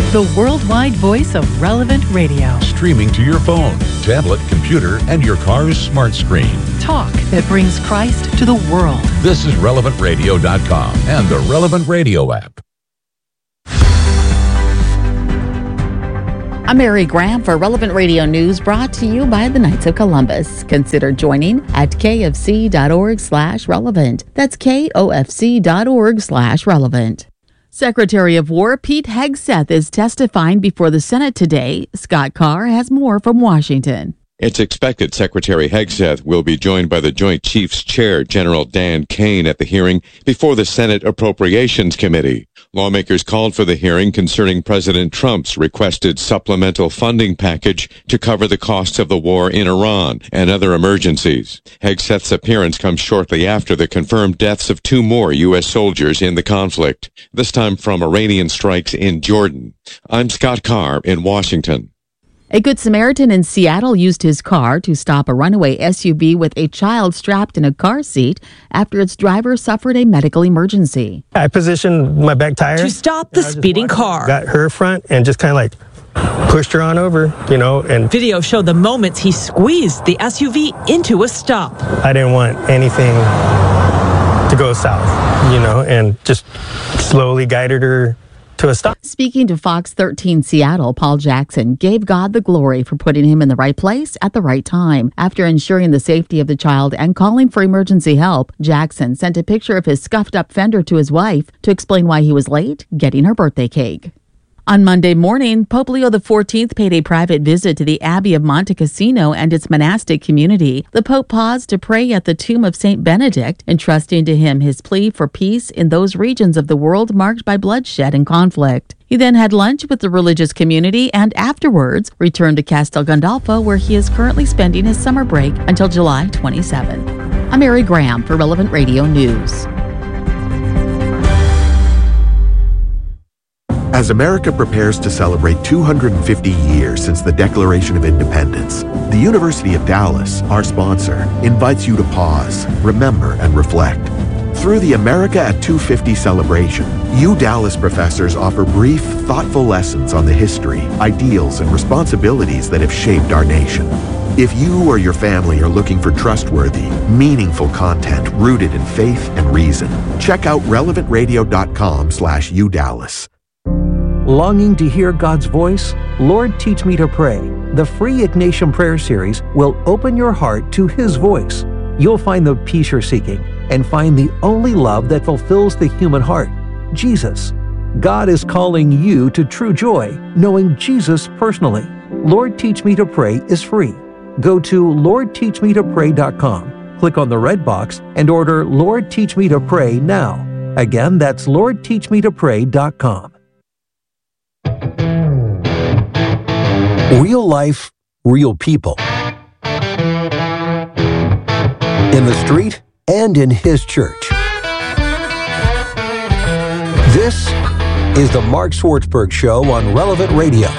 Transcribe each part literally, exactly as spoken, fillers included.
the worldwide voice of Relevant Radio. Streaming to your phone, tablet, computer, and your car's smart screen. Talk that brings Christ to the world. This is relevant radio dot com and the Relevant Radio app. I'm Mary Graham for Relevant Radio News, brought to you by the Knights of Columbus. Consider joining at kfc.org slash relevant. That's kofc.org slash relevant. Secretary of War Pete Hegseth is testifying before the Senate today. Scott Carr has more from Washington. It's expected Secretary Hegseth will be joined by the Joint Chiefs Chair, General Dan Kane, at the hearing before the Senate Appropriations Committee. Lawmakers called for the hearing concerning President Trump's requested supplemental funding package to cover the costs of the war in Iran and other emergencies. Hegseth's appearance comes shortly after the confirmed deaths of two more U S soldiers in the conflict, this time from Iranian strikes in Jordan. I'm Scott Carr in Washington. A Good Samaritan in Seattle used his car to stop a runaway S U V with a child strapped in a car seat after its driver suffered a medical emergency. I positioned my back tire to stop the speeding car. Got her front and just kind of like pushed her on over, you know. And video showed the moments he squeezed the S U V into a stop. I didn't want anything to go south, you know, and just slowly guided her to a stop. Speaking to Fox thirteen Seattle, Paul Jackson gave God the glory for putting him in the right place at the right time. After ensuring the safety of the child and calling for emergency help, Jackson sent a picture of his scuffed up fender to his wife to explain why he was late getting her birthday cake. On Monday morning, Pope Leo the fourteenth paid a private visit to the Abbey of Monte Cassino and its monastic community. The Pope paused to pray at the tomb of Saint Benedict, entrusting to him his plea for peace in those regions of the world marked by bloodshed and conflict. He then had lunch with the religious community and afterwards returned to Castel Gandolfo, where he is currently spending his summer break until July twenty-seventh. I'm Mary Graham for Relevant Radio News. As America prepares to celebrate two hundred fifty years since the Declaration of Independence, the University of Dallas, our sponsor, invites you to pause, remember, and reflect. Through the America at two fifty celebration, U Dallas professors offer brief, thoughtful lessons on the history, ideals, and responsibilities that have shaped our nation. If you or your family are looking for trustworthy, meaningful content rooted in faith and reason, check out relevant radio dot com slash U Dallas. Longing to hear God's voice? Lord, Teach Me to Pray. The free Ignatian Prayer Series will open your heart to His voice. You'll find the peace you're seeking and find the only love that fulfills the human heart, Jesus. God is calling you to true joy, knowing Jesus personally. Lord, Teach Me to Pray is free. Go to lord teach me to pray dot com, click on the red box, and order Lord, Teach Me to Pray now. Again, that's lord teach me to pray dot com. Real life, real people. In the street and in His church. This is the Mark Swartzberg Show on Relevant Radio.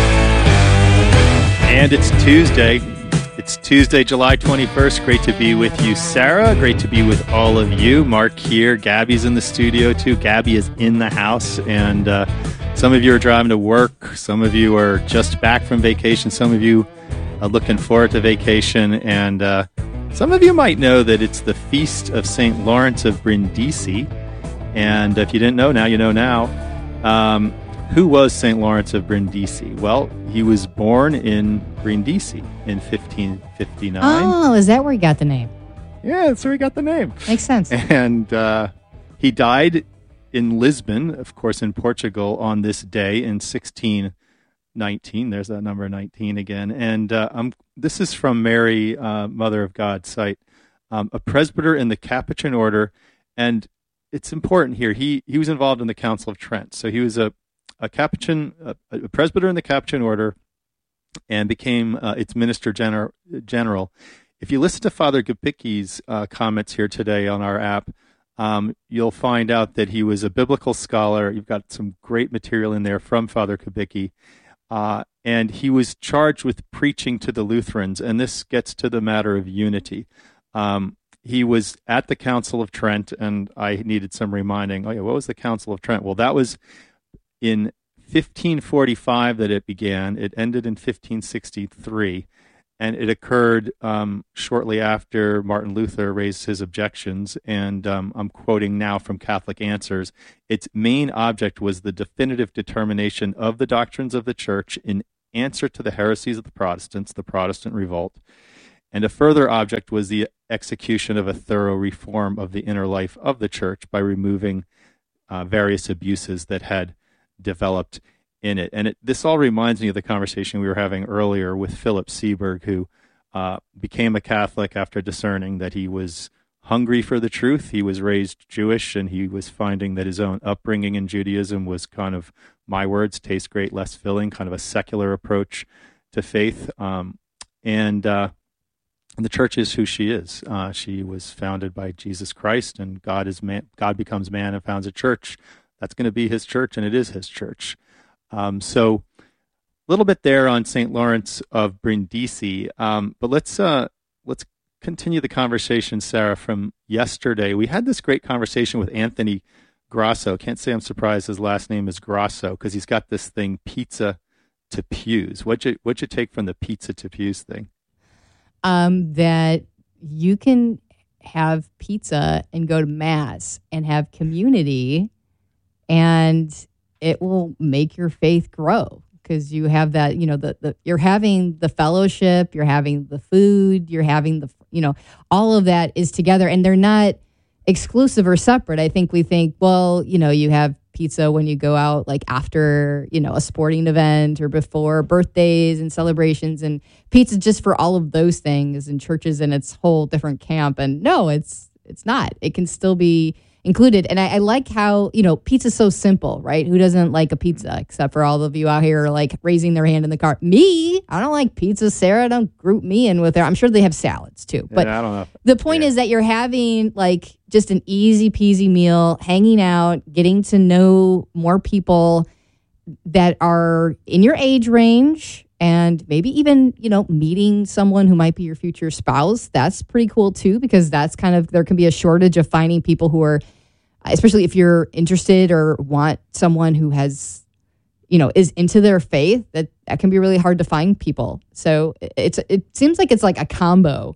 And it's Tuesday. It's Tuesday, July twenty-first. Great to be with you, Sarah. Great to be with all of you. Mark here. Gabby's in the studio, too. Gabby is in the house. And uh, some of you are driving to work. Some of you are just back from vacation. Some of you are looking forward to vacation. And uh, some of you might know that it's the Feast of Saint Lawrence of Brindisi. And if you didn't know, now you know now. Um, who was Saint Lawrence of Brindisi? Well, he was born in Brindisi in fifteen fifty-nine. Oh, is that where he got the name? Yeah, that's where he got the name. Makes sense. And uh, he died in Lisbon, of course, in Portugal, on this day in sixteen nineteen. There's that number nineteen again. And uh, um, this is from Mary, uh, Mother of God site, um, a presbyter in the Capuchin order. And it's important here. He he was involved in the Council of Trent. So he was a, a Capuchin, a, a presbyter in the Capuchin order, and became uh, its minister gener- general. If you listen to Father Gapicki's uh, comments here today on our app, um, you'll find out that he was a biblical scholar. You've got some great material in there from Father Gapicki. Uh, and he was charged with preaching to the Lutherans, and this gets to the matter of unity. Um, he was at the Council of Trent, and I needed some reminding. Oh, yeah, what was the Council of Trent? Well, that was in fifteen forty-five that it began. It ended in fifteen sixty-three, and it occurred um, shortly after Martin Luther raised his objections. And um, I'm quoting now from Catholic Answers. Its main object was the definitive determination of the doctrines of the Church in answer to the heresies of the Protestants, the Protestant revolt. And a further object was the execution of a thorough reform of the inner life of the Church by removing uh, various abuses that had developed in it. And it, this all reminds me of the conversation we were having earlier with Philip Seeberg, who uh, became a Catholic after discerning that he was hungry for the truth. He was raised Jewish, and he was finding that his own upbringing in Judaism was kind of, my words, taste great, less filling, kind of a secular approach to faith. Um, and uh, the Church is who she is. Uh, she was founded by Jesus Christ, and God is man, God becomes man and founds a church. That's going to be his church, and it is his church. Um, so a little bit there on Saint Lawrence of Brindisi, um, but let's uh, let's continue the conversation, Sarah, from yesterday. We had this great conversation with Anthony Grasso. Can't say I'm surprised his last name is Grasso, because he's got this thing, pizza to pews. What'd you, what'd you take from the pizza to pews thing? Um, that you can have pizza and go to Mass and have community, and it will make your faith grow, because you have that, you know, the, the you're having the fellowship, you're having the food, you're having the, you know, all of that is together, and they're not exclusive or separate. I think we think, well, you know, you have pizza when you go out, like after, you know, a sporting event or before birthdays and celebrations, and pizza just for all of those things, and churches in its whole different camp. And no, it's it's not. It can still be included. And I, I like how, you know, pizza's so simple, right? Who doesn't like a pizza, except for all of you out here like raising their hand in the car? Me, I don't like pizza. Sarah, don't group me in with her. I'm sure they have salads too. But yeah, I don't know. The point yeah. is that you're having like just an easy peasy meal, hanging out, getting to know more people that are in your age range, and maybe even, you know, meeting someone who might be your future spouse. That's pretty cool too, because that's kind of, there can be a shortage of finding people who are, especially if you're interested or want someone who has, you know, is into their faith, that, that can be really hard to find people. So it's, it seems like it's like a combo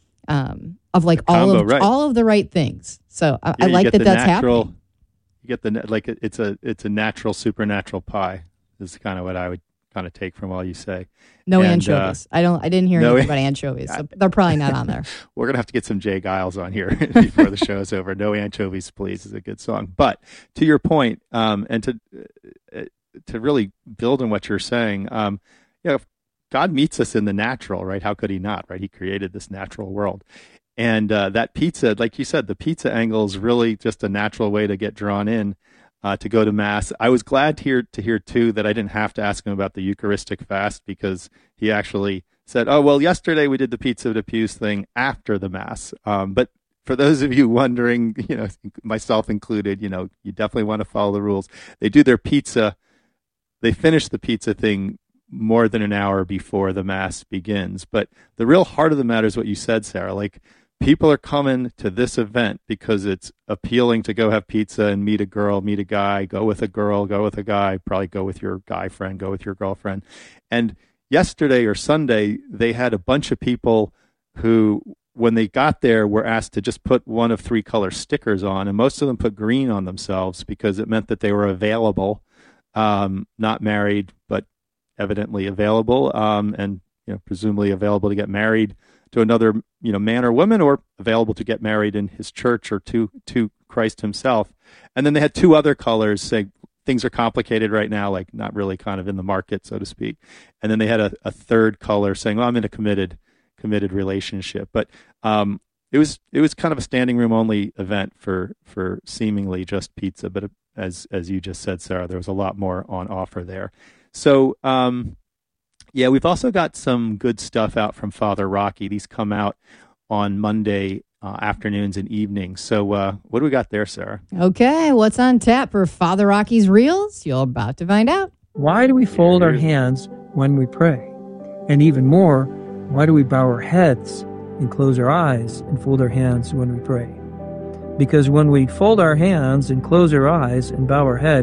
um, of like all combo, of right. all of the right things. So I, yeah, I like that that's natural, happening. You get the, like, it's a, it's a natural supernatural pie is kind of what I would kind of take from all you say. No and, anchovies. Uh, I don't. I didn't hear no, anything about anchovies. So they're probably not on there. We're gonna have to get some Jay Giles on here before the show's over. No Anchovies, Please is a good song. But to your point, um, and to uh, to really build on what you're saying, um, you know, God meets us in the natural, right? How could he not, right? He created this natural world. And uh, that pizza, like you said, the pizza angle is really just a natural way to get drawn in. Uh, to go to Mass. I was glad to hear, to hear, too, that I didn't have to ask him about the Eucharistic fast, because he actually said, oh, well, yesterday we did the pizza to pews thing after the Mass. Um, but for those of you wondering, you know, myself included, you know, you definitely want to follow the rules. They do their pizza, they finish the pizza thing more than an hour before the Mass begins. But the real heart of the matter is what you said, Sarah, like, people are coming to this event because it's appealing to go have pizza and meet a girl, meet a guy, go with a girl, go with a guy, probably go with your guy friend, go with your girlfriend. And yesterday or Sunday, they had a bunch of people who, when they got there, were asked to just put one of three color stickers on, and most of them put green on themselves because it meant that they were available, um, not married, but evidently available, um, and you know, presumably available to get married to another, you know, man or woman, or available to get married in his church or to to Christ himself. And then they had two other colors saying things are complicated right now, like not really kind of in the market, so to speak. And then they had a, a third color saying, well, I'm in a committed committed relationship. But um, it was it was kind of a standing room only event for for seemingly just pizza. But as as you just said, Sarah, there was a lot more on offer there. So um, yeah, we've also got some good stuff out from Father Rocky. These come out on Monday uh, afternoons and evenings. So uh, what do we got there, Sarah? Okay, what's on tap for Father Rocky's Reels? You're about to find out. Why do we fold our hands when we pray? And even more, why do we bow our heads and close our eyes and fold our hands when we pray? Because when we fold our hands and close our eyes and bow our head,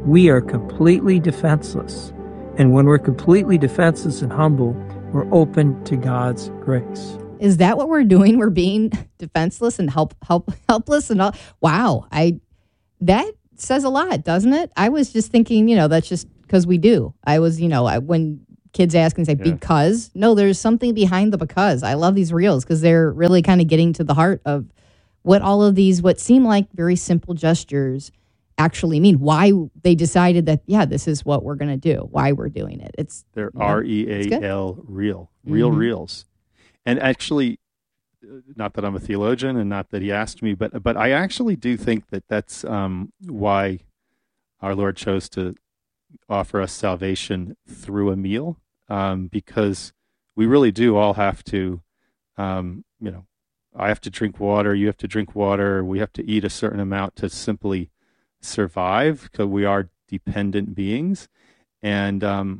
we are completely defenseless. And when we're completely defenseless and humble, we're open to God's grace. Is that what we're doing? We're being defenseless and help, help, helpless and all. Wow, I that says a lot, doesn't it? I was just thinking, you know, that's just because we do. I was, you know, I, when kids ask and say yeah. because, no, there's something behind the because. I love these reels because they're really kind of getting to the heart of what all of these, what seem like very simple gestures actually mean, why they decided that, yeah, this is what we're going to do, why we're doing it. It's They're you know, R E A L, real, real mm-hmm. reels. And actually, not that I'm a theologian and not that he asked me, but but I actually do think that that's um, why our Lord chose to offer us salvation through a meal, um, because we really do all have to, um, you know, I have to drink water, you have to drink water, we have to eat a certain amount to simply survive, because we are dependent beings. And um,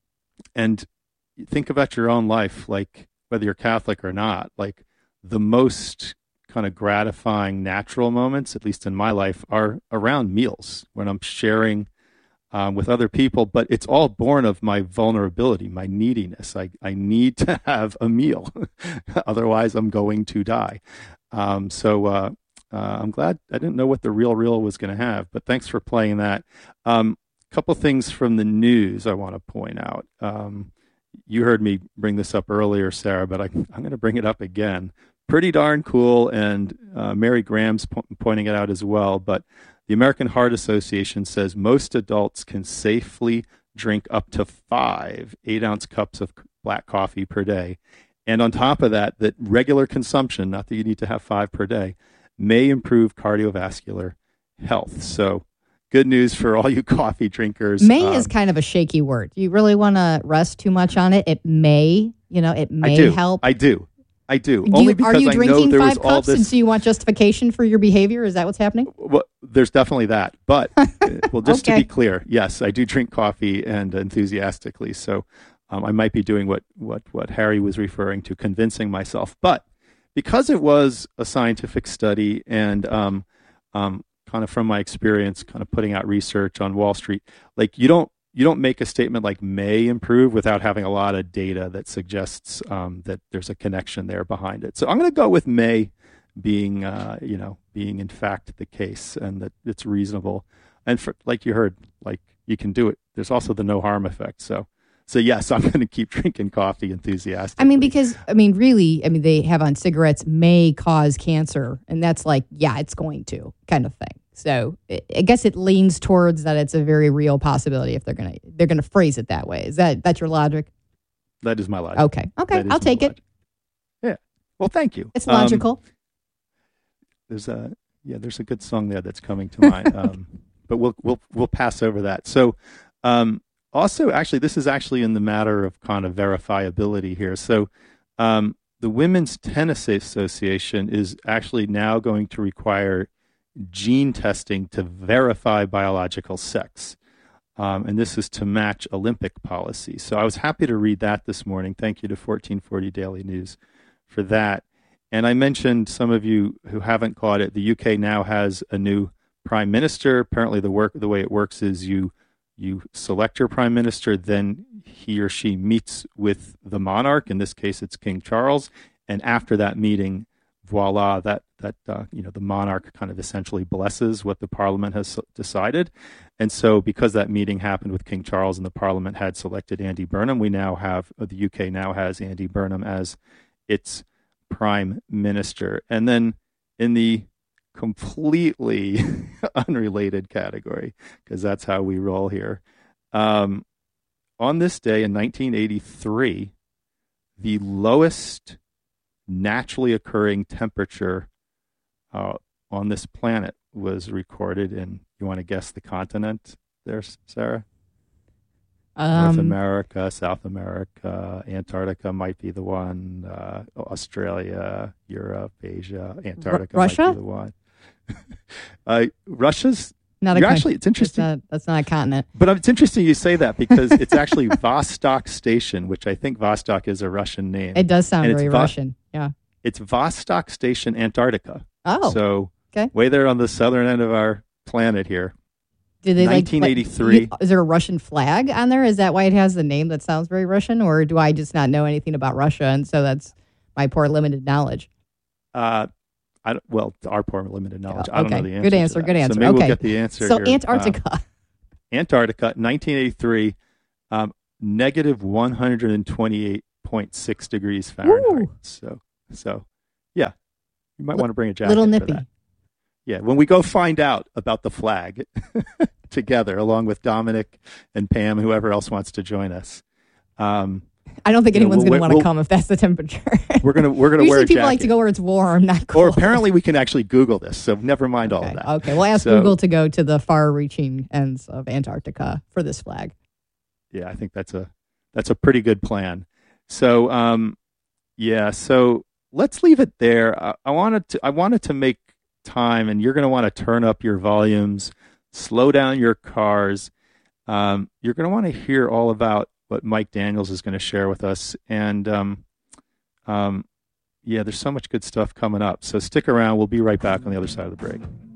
and think about your own life, like whether you're Catholic or not, like the most kind of gratifying natural moments, at least in my life, are around meals when I'm sharing um, with other people. But it's all born of my vulnerability, my neediness. I, I need to have a meal. Otherwise, I'm going to die. Um, so uh, uh, I'm glad I didn't know what the real real was going to have, but thanks for playing that. A um, couple things from the news I want to point out. Um, You heard me bring this up earlier, Sarah, but I, I'm going to bring it up again. Pretty darn cool, and uh, Mary Graham's po- pointing it out as well. But the American Heart Association says most adults can safely drink up to five eight-ounce cups of black coffee per day. And on top of that, that regular consumption, not that you need to have five per day, may improve cardiovascular health. So good news for all you coffee drinkers. May um, is kind of a shaky word. Do you really want to rest too much on it? It may, you know, it may I do. help. I do. I do. do Only you, because are you I know drinking there five was all cups this. and so you want justification for your behavior? Is that what's happening? Well, there's definitely that. But, well, just okay. to be clear, yes, I do drink coffee, and enthusiastically. So um, I might be doing what, what, what Harry was referring to, convincing myself. But because it was a scientific study, and um, um, kind of from my experience, kind of putting out research on Wall Street, like you don't you don't make a statement like may improve without having a lot of data that suggests um, that there's a connection there behind it. So I'm going to go with may being uh, you know being in fact the case, and that it's reasonable. And for, like you heard, like you can do it. There's also the no harm effect. So. So yes, I'm going to keep drinking coffee enthusiastically. I mean, because, I mean, really, I mean, they have on cigarettes may cause cancer. And that's like, yeah, it's going to kind of thing. So I guess it leans towards that it's a very real possibility if they're going to they're going to phrase it that way. Is that that's your logic? That is my logic. Okay. Okay. I'll take it. Yeah. Well, thank you. It's logical. Um, there's a yeah, there's a good song there that's coming to mind. um, but we'll we'll we'll pass over that. So um Also, actually, this is actually in the matter of kind of verifiability here. So um, the Women's Tennis Association is actually now going to require gene testing to verify biological sex. Um, and this is to match Olympic policy. So I was happy to read that this morning. Thank you to fourteen forty Daily News for that. And I mentioned, some of you who haven't caught it, the U K now has a new prime minister. Apparently the work, the way it works is you You select your prime minister, then he or she meets with the monarch. In this case, it's King Charles. And after that meeting, voila, that that uh, you know the monarch kind of essentially blesses what the Parliament has decided. And so, because that meeting happened with King Charles and the Parliament had selected Andy Burnham, we now have uh, the U K now has Andy Burnham as its prime minister. And then in the completely unrelated category, because that's how we roll here. Um, on this day in nineteen eighty-three, the lowest naturally occurring temperature uh, on this planet was recorded in, you want to guess the continent there, Sarah? Um, North America, South America, Antarctica might be the one, uh, Australia, Europe, Asia, Antarctica R- Russia? might be the one. uh, Russia's not a con- actually. It's interesting. It's not, that's not a continent. But it's interesting you say that, because it's actually Vostok Station, which I think Vostok is a Russian name. It does sound and very Va- Russian. Yeah. It's Vostok Station, Antarctica. Oh. So okay. way there on the southern end of our planet here. Did they nineteen eighty-three. Like, like, is there a Russian flag on there? Is that why it has the name that sounds very Russian, or do I just not know anything about Russia, and so that's my poor limited knowledge? Uh, I don't, well, our poor limited knowledge. Yeah, I don't okay. know the answer. Good answer. Good answer. So maybe okay. we'll get the answer. So here. Antarctica. Um, Antarctica, nineteen eighty-three, um, negative one hundred twenty-eight point six degrees Fahrenheit. Ooh. So, so yeah, you might L- want to bring a jacket. Little for nippy. that. Yeah, when we go find out about the flag together, along with Dominic and Pam, whoever else wants to join us. Um, I don't think anyone's know, we'll, going to want to we'll, come if that's the temperature. We're gonna we're gonna Usually wear a jacket. people like to go where it's warm, not cold. Or apparently we can actually Google this, so never mind okay. all of that. Okay, we'll ask so, Google to go to the far-reaching ends of Antarctica for this flag. Yeah, I think that's a that's a pretty good plan. So, um, yeah, so let's leave it there. I, I wanted to I wanted to make time, and you're going to want to turn up your volumes, slow down your cars. Um, you're going to want to hear all about what Mike Daniels is going to share with us. And um, um, yeah, there's so much good stuff coming up. So stick around. We'll be right back on the other side of the break.